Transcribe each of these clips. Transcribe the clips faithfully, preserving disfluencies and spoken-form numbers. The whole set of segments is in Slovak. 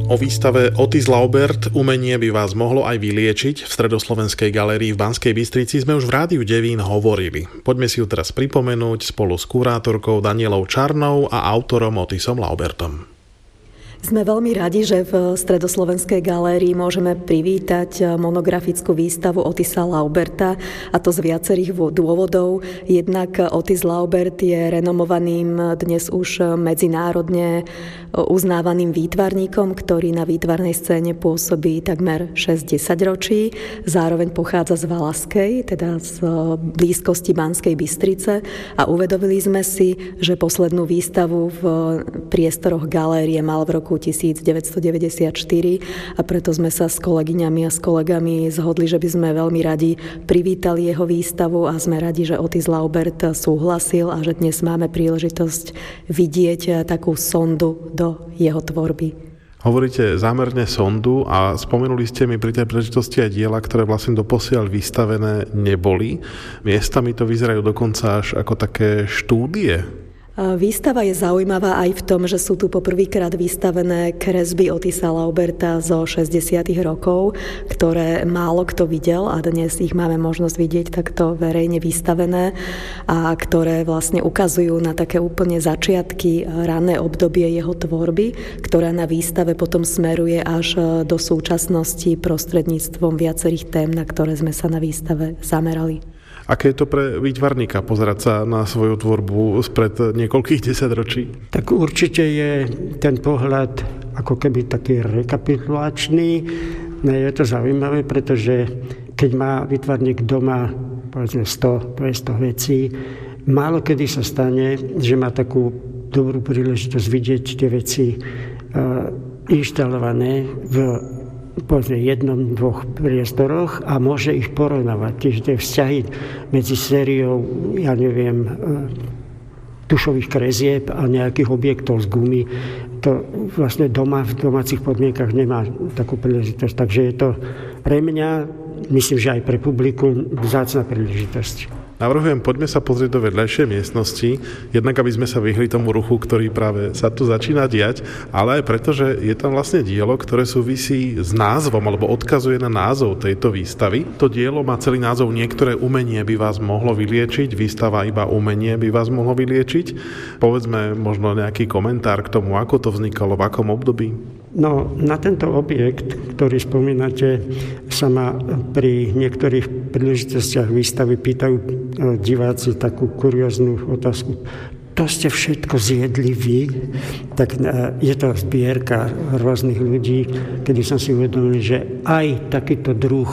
O výstave Otis Laubert Umenie by vás mohlo aj vyliečiť v Stredoslovenskej galérii v Banskej Bystrici sme už v Rádiu Devín hovorili. Poďme si ju teraz pripomenúť spolu s kurátorkou Danielou Čarnou a autorom Otisom Laubertom. Sme veľmi radi, že v Stredoslovenskej galérii môžeme privítať monografickú výstavu Otisa Lauberta, a to z viacerých dôvodov. Jednak Otis Laubert je renomovaným, dnes už medzinárodne uznávaným výtvarníkom, ktorý na výtvarnej scéne pôsobí takmer šesť desaťročí. Zároveň pochádza z Valaskej, teda z blízkosti Banskej Bystrice, a uvedomili sme si, že poslednú výstavu v priestoroch galérie mal v roku devätnásťstodeväťdesiatštyri, a preto sme sa s kolegyňami a s kolegami zhodli, že by sme veľmi radi privítali jeho výstavu, a sme radi, že Otis Laubert súhlasil a že dnes máme príležitosť vidieť takú sondu do jeho tvorby. Hovoríte zámerne sondu a spomenuli ste mi pri tej príležitosti aj diela, ktoré vlastne doposiaľ vystavené neboli. Miestami to vyzerajú dokonca až ako také štúdie. Výstava je zaujímavá aj v tom, že sú tu poprvýkrát vystavené kresby Otisa Lauberta zo šesťdesiatych rokov, ktoré málo kto videl, a dnes ich máme možnosť vidieť takto verejne vystavené, a ktoré vlastne ukazujú na také úplne začiatky, rané obdobie jeho tvorby, ktorá na výstave potom smeruje až do súčasnosti prostredníctvom viacerých tém, na ktoré sme sa na výstave zamerali. Aké je to pre výtvarníka pozerať sa na svoju tvorbu spred niekoľkých desaťročí? Tak určite je ten pohľad ako keby taký rekapitulačný. Je to zaujímavé, pretože keď má výtvarník doma povedzme sto dvesto vecí, málo kedy sa stane, že má takú dobrú príležitosť vidieť tie veci inštalované v povedzme jednom, dvoch priestoroch a môže ich porovnávať. Čiže tie vzťahy medzi sériou, ja neviem, tušových kresieb a nejakých objektov z gumy, to vlastne doma v domácich podmienkach nemá takú príležitosť. Takže je to pre mňa, myslím, že aj pre publikum, vzácna príležitosť. Navrhujem, poďme sa pozrieť do vedľajšej miestnosti, jednak aby sme sa vyhli tomu ruchu, ktorý práve sa tu začína diať, ale aj preto, že je tam vlastne dielo, ktoré súvisí s názvom alebo odkazuje na názov tejto výstavy. To dielo má celý názov Niektoré umenie by vás mohlo vyliečiť, výstava Iba umenie by vás mohlo vyliečiť. Povedzme možno nejaký komentár k tomu, ako to vznikalo, v akom období. No, na tento objekt, ktorý spomínate, sa ma pri niektorých príležitostiach výstavy pýtajú diváci takú kurióznu otázku. To ste všetko zjedli vy? Tak je to zbierka rôznych ľudí, kedy som si uvedomil, že aj takýto druh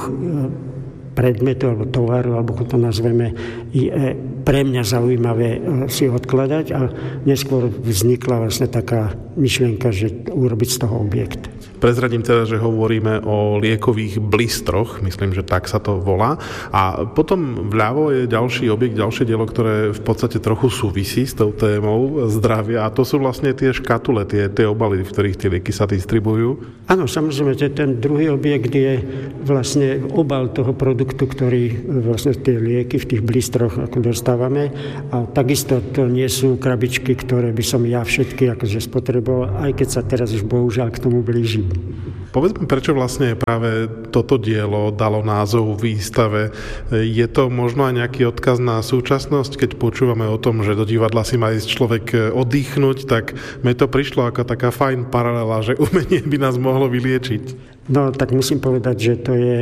predmetu alebo tovaru, alebo ako to nazveme, je pre mňa zaujímavé si odkladať, a neskôr vznikla vlastne taká myšlienka, že urobiť z toho objekt. Prezradím teda, že hovoríme o liekových blistroch, myslím, že tak sa to volá. A potom vľavo je ďalší objekt, ďalšie dielo, ktoré v podstate trochu súvisí s tou témou zdravia, a to sú vlastne tie škatule, tie, tie obaly, v ktorých tie lieky sa distribujú. Áno, samozrejme, ten druhý objekt je vlastne obal toho produktu, ktorý vlastne tie lieky v tých blistroch ako dostávame, a takisto to nie sú krabičky, ktoré by som ja všetky akože spotreboval, aj keď sa teraz už bohužiaľ k tomu blížim. Povedzme, prečo vlastne práve toto dielo dalo názov výstave. Je to možno aj nejaký odkaz na súčasnosť, keď počúvame o tom, že do divadla si má ísť človek oddychnúť, tak mi to prišlo ako taká fajn paralela, že umenie by nás mohlo vyliečiť. No, tak musím povedať, že to je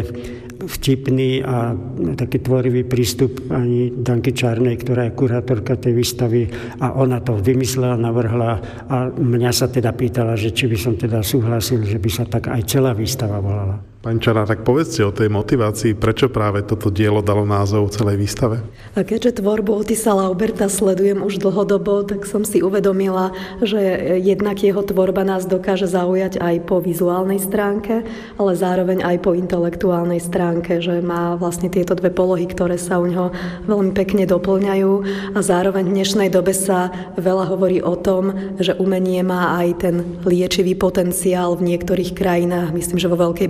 vtipný a taký tvorivý prístup pani Danky Čarnej, ktorá je kurátorka tej výstavy, a ona to vymyslela, navrhla, a mňa sa teda pýtala, že či by som teda súhlasil, že by sa tak aj celá výstava volala. Pani Čarná, tak povedzte o tej motivácii, prečo práve toto dielo dalo názov celej výstave? A keďže tvorbu Otisa Lauberta sledujem už dlhodobo, tak som si uvedomila, že jednak jeho tvorba nás dokáže zaujať aj po vizuálnej stránke, ale zároveň aj po intelektuálnej stránke, že má vlastne tieto dve polohy, ktoré sa u neho veľmi pekne doplňajú, a zároveň v dnešnej dobe sa veľa hovorí o tom, že umenie má aj ten liečivý potenciál v niektorých krajinách, myslím, že vo Veľkej Británii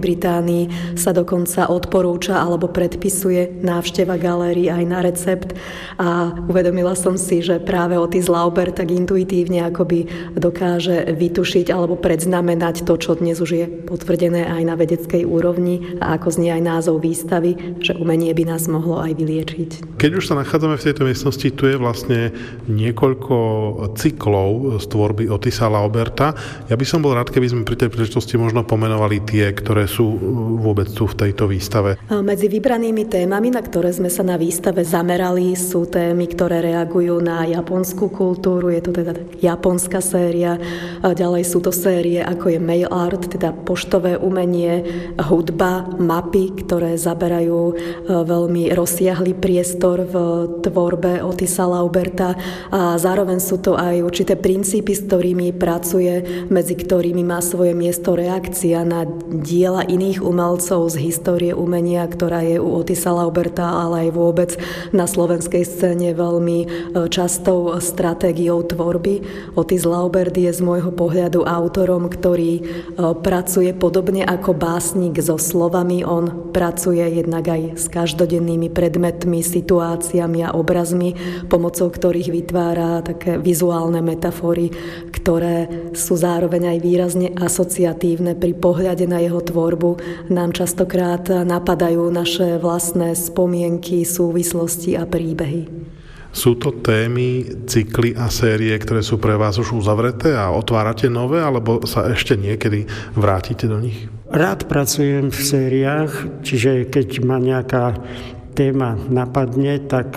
strany sa dokonca odporúča alebo predpisuje návšteva galérií aj na recept a uvedomila som si, že práve Otis Laubert tak intuitívne akoby dokáže vytušiť alebo predznamenať to, čo dnes už je potvrdené aj na vedeckej úrovni a ako znie aj názov výstavy, že umenie by nás mohlo aj vyliečiť. Keď už sa nachádzame v tejto miestnosti, tu je vlastne niekoľko cyklov z tvorby Otisa Lauberta. Ja by som bol rád, keby sme pri tej príležitosti možno pomenovali tie, ktoré sú vôbec tu v tejto výstave. Medzi vybranými témami, na ktoré sme sa na výstave zamerali, sú témy, ktoré reagujú na japonskú kultúru. Je to teda japonská séria. Ďalej sú to série, ako je mail art, teda poštové umenie, hudba, mapy, ktoré zaberajú veľmi rozsiahly priestor v tvorbe Otisa Lauberta a zároveň sú to aj určité princípy, s ktorými pracuje, medzi ktorými má svoje miesto reakcia na diela iných umelcov z histórie umenia, ktorá je u Otisa Lauberta, ale aj vôbec na slovenskej scéne veľmi častou stratégiou tvorby. Otis Laubert je z môjho pohľadu autorom, ktorý pracuje podobne ako básnik so slovami. On pracuje jednak aj s každodennými predmetmi, situáciami a obrazmi, pomocou ktorých vytvára také vizuálne metafory, ktoré sú zároveň aj výrazne asociatívne. Pri pohľade na jeho tvorbu nám častokrát napadajú naše vlastné spomienky, súvislosti a príbehy. Sú to témy, cykly a série, ktoré sú pre vás už uzavreté a otvárate nové, alebo sa ešte niekedy vrátite do nich? Rád pracujem v sériách, čiže keď ma nejaká téma napadne, tak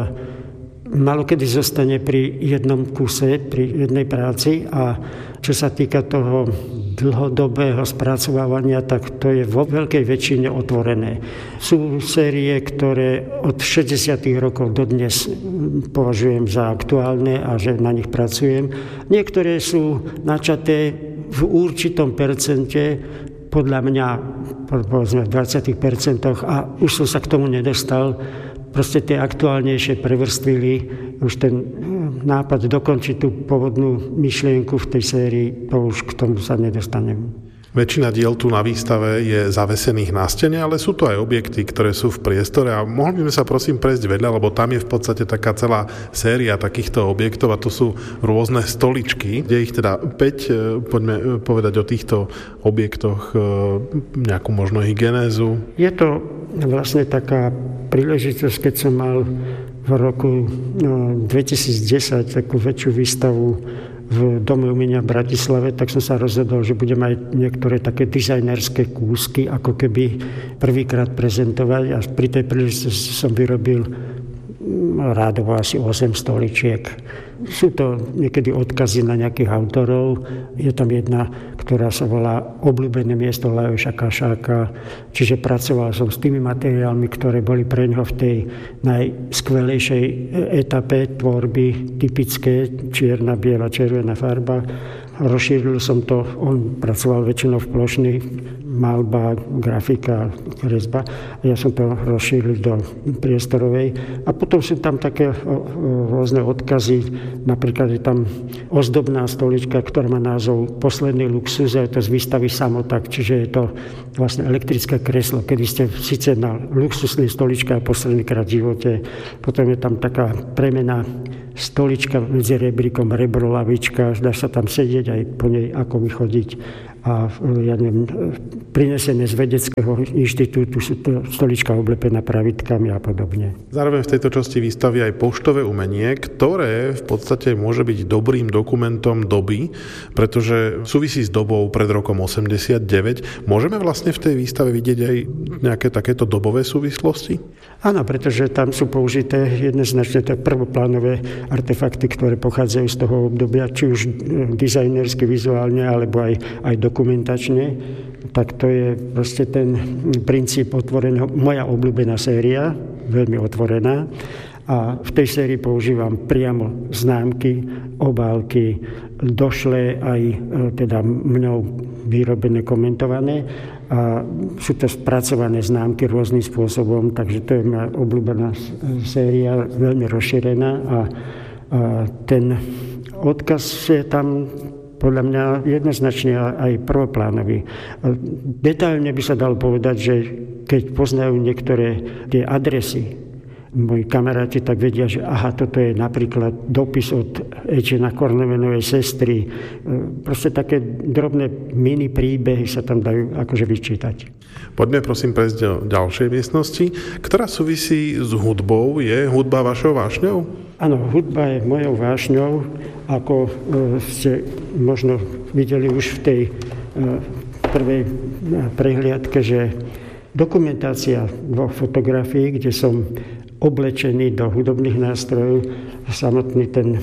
malokedy zostane pri jednom kuse, pri jednej práci a čo sa týka toho dlhodobého spracovávania, tak to je vo veľkej väčšine otvorené. Sú série, ktoré od šesťdesiatych rokov dodnes považujem za aktuálne a že na nich pracujem. Niektoré sú načaté v určitom percente, podľa mňa povedzme v dvadsiatich percentoch a už som sa k tomu nedostal. Proste tie aktuálnejšie prevrstvili, už ten nápad dokončiť tú pôvodnú myšlienku v tej sérii, to už k tomu sa nedostanem. Väčšina diel tu na výstave je zavesených na stene, ale sú to aj objekty, ktoré sú v priestore a mohli by sme sa prosím prejsť vedľa, lebo tam je v podstate taká celá séria takýchto objektov a to sú rôzne stoličky, kde ich teda päť, poďme povedať o týchto objektoch nejakú možno ich genézu. Je to vlastne taká príležitosť, keď som mal v roku dvetisícdesať takú väčšiu výstavu v Dome umenia v Bratislave, tak som sa rozhodol, že budem aj niektoré také dizajnerské kúsky ako keby prvýkrát prezentovať a pri tej príležitosti som vyrobil rádovo asi osem stoličiek. Sú to niekedy odkazy na nejakých autorov. Je tam jedna, ktorá sa volá Obľúbené miesto Lajoša Kašáka. Čiže pracoval som s tými materiálmi, ktoré boli pre ňoho v tej najskvelejšej etape tvorby, typické čierna, biela, červená farba. Rozšíril som to, on pracoval väčšinou v plošných, malba, grafika, kresba. A ja som to rozšíril do priestorovej. A potom sú tam také rôzne odkazy. Napríklad je tam ozdobná stolička, ktorá má názov Posledný luxus, a je to z výstavy Samotak, čiže je to vlastne elektrické kreslo, kedy ste síce na luxusnej stoličke a poslednýkrát v živote. Potom je tam taká premena stolička medzi rebríkom, rebro, lavička, dá sa tam sedieť aj po nej ako vychodiť. A ja neviem, prinesené z vedeckého inštitútu sú to stolička oblepená pravitkami a podobne. Zároveň v tejto časti výstavy aj poštové umenie, ktoré v podstate môže byť dobrým dokumentom doby, pretože súvisí s dobou pred rokom osemdesiatdeväť. Môžeme vlastne v tej výstave vidieť aj nejaké takéto dobové súvislosti? Áno, pretože tam sú použité jednoznačne prvoplánové artefakty, ktoré pochádzajú z toho obdobia, či už dizajnersky, vizuálne, alebo aj, aj dokumentačne. Tak to je proste ten princíp otvoreného. Moja obľúbená séria, veľmi otvorená. A v tej sérii používam priamo známky, obálky, došlé aj teda mňou vyrobené, komentované. A sú to spracované známky rôznym spôsobom, takže to je moja obľúbená séria, veľmi rozšírená a, a ten odkaz je tam podľa mňa jednoznačne aj prvoplánový. Detailne by sa dalo povedať, že keď poznajú niektoré tie adresy, moji kamaráti tak vedia, že aha, toto je napríklad dopis od Ečena Kornevenovej sestry. Proste také drobné mini príbehy sa tam dajú akože vyčítať. Poďme prosím prejsť do ďalšej miestnosti, ktorá súvisí s hudbou. Je hudba vašou vášňou? Áno, hudba je mojou vášňou, ako ste možno videli už v tej prvej prehliadke, že dokumentácia dvoch fotografií, kde som oblečený do hudobných nástrojov, samotný ten,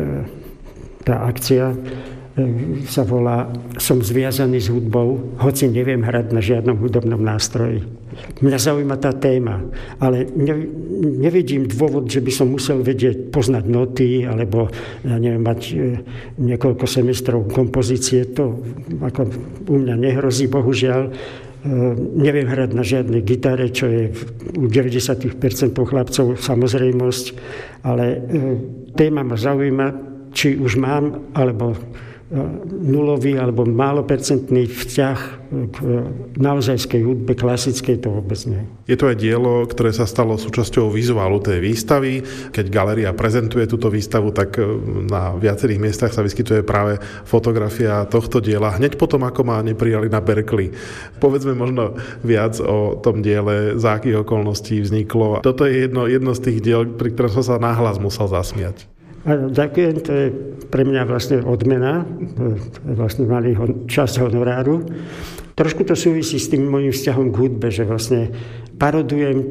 tá akcia sa volá Som zviazaný s hudbou, hoci neviem hrať na žiadnom hudobnom nástroji. Mňa zaujíma tá téma, ale ne, nevidím dôvod, že by som musel vedieť, poznať noty, alebo ja neviem, mať niekoľko semestrov kompozície. To ako u mňa nehrozí, bohužiaľ. Neviem hrať na žiadnej gitare, čo je u deväťdesiat percent chlapcov samozrejmosť, ale téma ma zaujíma, či už mám, alebo nulový alebo málopercentný vzťah k naozajskej hudbe, klasickej, to vôbec nie. Je to aj dielo, ktoré sa stalo súčasťou vizuálu tej výstavy. Keď galéria prezentuje túto výstavu, tak na viacerých miestach sa vyskytuje práve fotografia tohto diela hneď potom, ako ma neprijali na Berkeley. Povedzme možno viac o tom diele, za akých okolností vzniklo. Toto je jedno, jedno z tých diel, pri ktorom som sa nahlas musel zasmiať. Ďakujem, to je pre mňa vlastne odmena, vlastne malý časť honoráru. Trošku to súvisí s tým môjim vzťahom k hudbe, že vlastne parodujem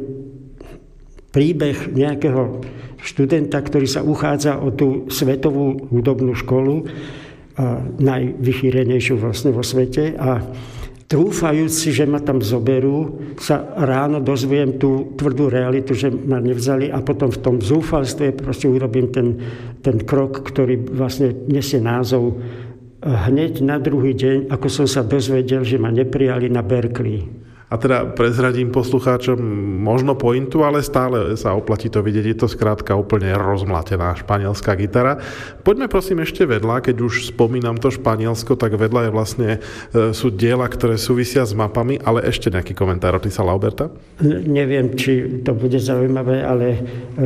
príbeh nejakého študenta, ktorý sa uchádza o tú svetovú hudobnú školu, najvychýrenejšiu vlastne vo svete, a trúfajúc si, že ma tam zoberú, sa ráno dozviem tú tvrdú realitu, že ma nevzali, a potom v tom zúfalstve proste urobím ten, ten krok, ktorý vlastne nesie názov hneď na druhý deň, ako som sa dozvedel, že ma neprijali na Berkeley. A teda prezradím poslucháčom možno pointu, ale stále sa oplatí to vidieť. Je to skrátka úplne rozmlatená španielská gitara. Poďme prosím ešte vedľa, keď už spomínam to Španielsko, tak vedľa je vlastne, sú diela, ktoré súvisia s mapami, ale ešte nejaký komentár od Otisa Lauberta? Neviem, či to bude zaujímavé, ale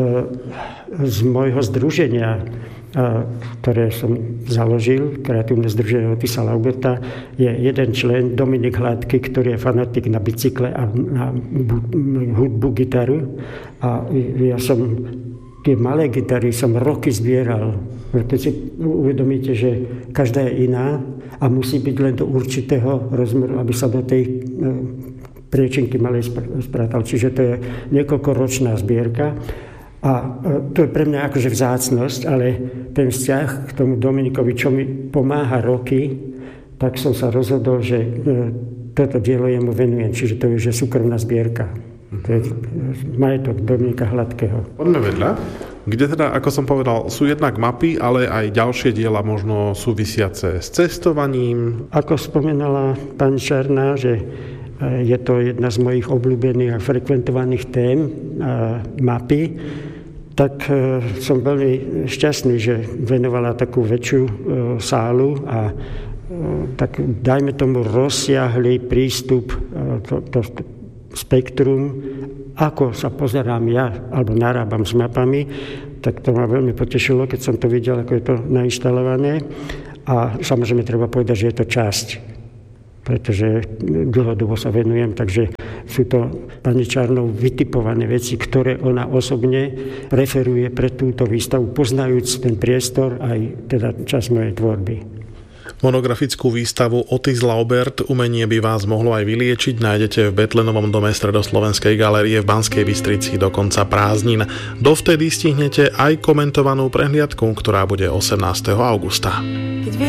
z môjho združenia, ktoré som založil, Kreatívne združenie Otisa Lauberta, je jeden člen, Dominik Hladky, ktorý je fanatik na bicykle a na hudbu, gitaru. A ja som tie malé gitary som roky zbieral. Keď si uvedomíte, že každá je iná a musí byť len do určitého rozmeru, aby sa do tej priečinky malej sprátal. Čiže to je niekoľkoročná zbierka. A to je pre mňa akože vzácnosť, ale ten vzťah k tomu Dominikovi, čo mi pomáha roky, tak som sa rozhodol, že toto dielo jemu venujem. Čiže to je že súkromná zbierka. To je majetok Dominika Hladkého. Poďme vedľa, kde teda, ako som povedal, sú jednak mapy, ale aj ďalšie diela možno súvisiace s cestovaním. Ako spomenala pani Čarná, že je to jedna z mojich obľúbených a frekventovaných tém mapy, tak som veľmi šťastný, že venovala takú väčšiu sálu a tak dajme tomu rozsiahly prístup, to, to spektrum, ako sa pozerám ja alebo narábam s mapami, tak to ma veľmi potešilo, keď som to videl, ako je to nainštalované. A samozrejme treba povedať, že je to časť, pretože dlhodobo sa venujem, takže sú to pani Čarnou vytipované veci, ktoré ona osobne preferuje pre túto výstavu, poznajúc ten priestor aj teda časť mojej tvorby. Monografickú výstavu Otis Laubert Umenie by vás mohlo aj vyliečiť nájdete v Betlenovom dome Stredoslovenskej galérie v Banskej Bystrici do konca prázdnin. Dovtedy stihnete aj komentovanú prehliadku, ktorá bude osemnásteho augusta.